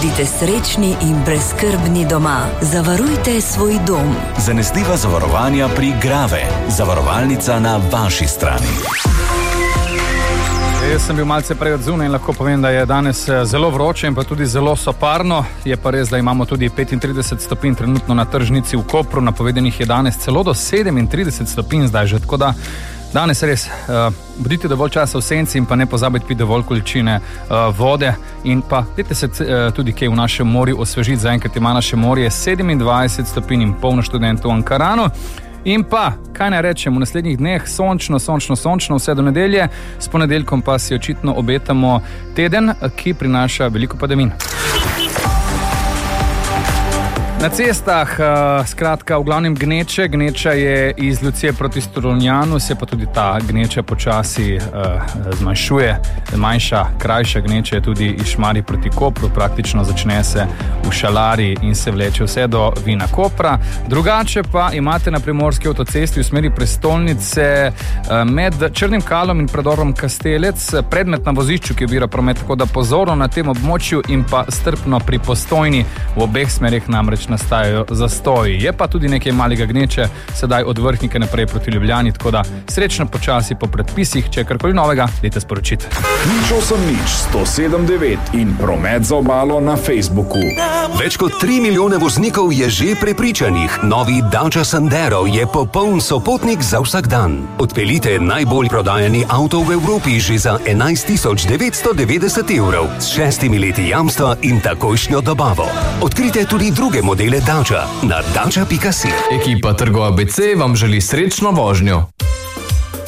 Bodite srečni in brezskrbni doma. Zavarujte svoj dom. Zanesljiva zavarovanja pri Grave. Zavarovalnica na vaši strani. Jaz sem bil malce prej od zunaj in lahko povem, da je danes zelo vroče in pa tudi zelo soparno. Je pa res, da imamo tudi 35 stopinj trenutno na tržnici v Kopru. Napovedenih je danes celo do 37 stopinj zdaj že, tako da danes res bodite dovolj časa v senci in pa ne pozabite piti dovolj količine vode in pa dajte se tudi kaj v našem morju osvežiti. Zaenkrat ima naše morje 27 stopinj in polno študentov v Ankaranu. In pa, kaj naj rečem, v naslednjih dneh sončno, vse do nedelje, s ponedeljkom pa si očitno obetamo teden, ki prinaša veliko padavin. Na cestah, skratka, v glavnem gneča. Gneča je iz Lucije proti Strunjanu, se pa tudi ta gneča počasi zmanjšuje. Manjša, krajša gneča je tudi iz Šmarij proti Kopru, praktično začne se v Šalari in se vleče vse do Vina Kopra. Drugače pa imate na primorski avtocesti v smeri prestolnice med Črnim Kalom in predorom Kastelec predmet na vozišču, ki ovira promet, tako da pozorno na tem območju in pa strpno pri Postojni. V obeh smerih namreč nastajajo zastoji. Je pa tudi nekaj malega gneče, sedaj od Vrhnike naprej proti Ljubljani, tako da srečno počasi po predpisih, če je karkoli novega, dajte sporočiti. 107.9 in promet za obalo na Facebooku. Več kot 3 milijone voznikov je že prepričanih. Novi Dacia Sandero je popoln sopotnik za vsak dan. Odpeljite najbolj prodajani avto v Evropi že za 11.990 evrov s 6 leti jamstva in takojšnjo dobavo. Odkrite tudi druge modele Dacia na dacia.si. Ekipa Trgo ABC vam želi srečno vožnjo.